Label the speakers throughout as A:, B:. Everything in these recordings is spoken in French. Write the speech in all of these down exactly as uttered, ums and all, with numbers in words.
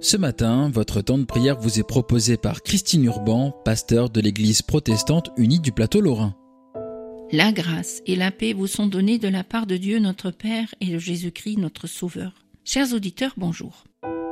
A: Ce matin, votre temps de prière vous est proposé par Christine Urban, pasteur de l'Église protestante unie du plateau lorrain.
B: La grâce et la paix vous sont données de la part de Dieu notre Père et de Jésus-Christ notre Sauveur. Chers auditeurs, bonjour.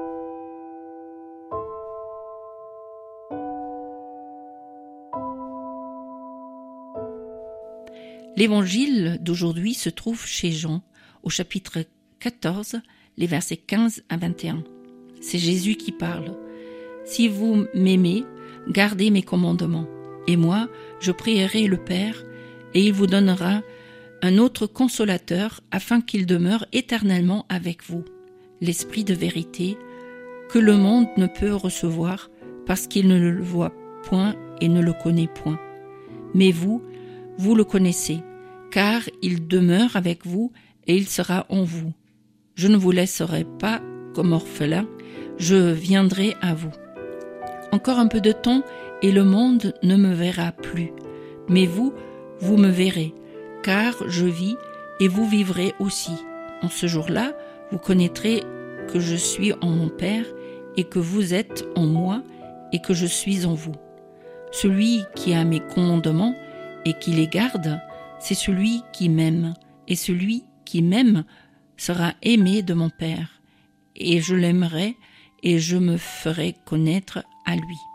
B: L'évangile d'aujourd'hui se trouve chez Jean, au chapitre quatorze, les versets quinze à vingt et un. C'est Jésus qui parle. « Si vous m'aimez, gardez mes commandements. Et moi, je prierai le Père, et il vous donnera un autre consolateur, afin qu'il demeure éternellement avec vous, l'Esprit de vérité, que le monde ne peut recevoir, parce qu'il ne le voit point et ne le connaît point. Mais vous, vous le connaissez, car il demeure avec vous, et il sera en vous. Je ne vous laisserai pas comme orphelin, je viendrai à vous. Encore un peu de temps, et le monde ne me verra plus. Mais vous, vous me verrez, car je vis, et vous vivrez aussi. En ce jour-là, vous connaîtrez que je suis en mon Père, et que vous êtes en moi, et que je suis en vous. Celui qui a mes commandements, et qui les garde, c'est celui qui m'aime, et celui qui m'aime sera aimé de mon Père, et je l'aimerai, et je me ferai connaître à lui.